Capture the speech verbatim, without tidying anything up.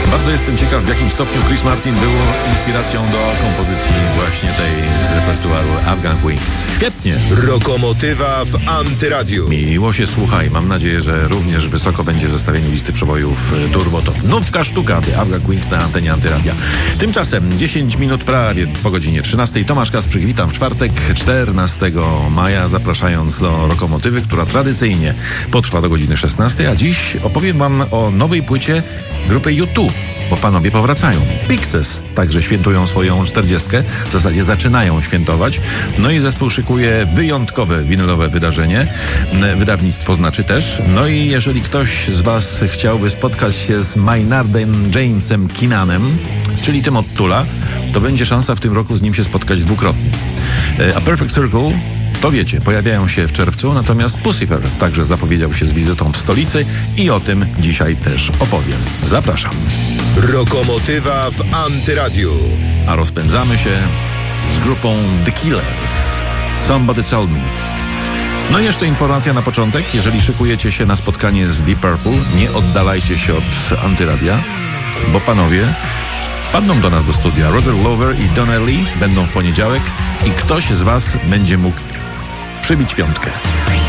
Bardzo jestem ciekaw, w jakim stopniu Chris Martin był inspiracją do kompozycji właśnie tej z repertuaru Afghan Wings. Świetnie! Rokomotywa w Antyradiu. Miło się słuchaj. Mam nadzieję, że również wysoko będzie w zestawieniu listy przebojów Turbo Top. Nówka sztuka, The Afghan Wings na antenie Antyradia. Tymczasem dziesięć minut prawie po godzinie trzynastej. Tomasz Kasprzyk, witam w czwartek, czternastego maja, zapraszając do Rokomotywy, która tradycyjnie potrwa do godziny szesnastej, a dziś opowiem wam o nowej płycie grupy U dwa, bo panowie powracają. Pixies także świętują swoją czterdziestkę, w zasadzie zaczynają świętować. No i zespół szykuje wyjątkowe winylowe wydarzenie. Wydawnictwo znaczy też. No i jeżeli ktoś z was chciałby spotkać się z Maynardem Jamesem Keenanem, czyli tym od Tula, to będzie szansa w tym roku z nim się spotkać dwukrotnie. A Perfect Circle, to wiecie, pojawiają się w czerwcu, natomiast Puscifer także zapowiedział się z wizytą w stolicy i o tym dzisiaj też opowiem. Zapraszam. Rokomotywa w Antyradiu. A rozpędzamy się z grupą The Killers. Somebody Told Me. No i jeszcze informacja na początek. Jeżeli szykujecie się na spotkanie z Deep Purple, nie oddalajcie się od Antyradia, bo panowie wpadną do nas do studia. Roger Glover i Donna Lee będą w poniedziałek i ktoś z was będzie mógł przybić piątkę.